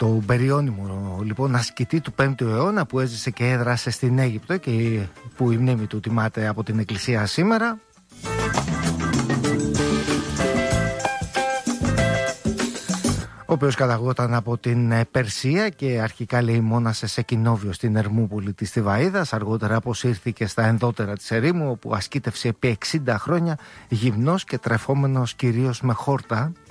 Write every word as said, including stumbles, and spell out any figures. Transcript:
Το Περιώνυμο, λοιπόν, ασκητή του πέμπτου αιώνα που έζησε και έδρασε στην Αίγυπτο και που η μνήμη του τιμάται από την Εκκλησία σήμερα. Ο οποίος καταγόταν από την Περσία και αρχικά, λέει, μόνασε σε κοινόβιο στην Ερμούπολη της Θηβαΐδας. Αργότερα αποσύρθηκε στα ενδότερα της ερήμου, όπου ασκήτευσε επί εξήντα χρόνια γυμνός και τρεφόμενος κυρίως με χόρτα.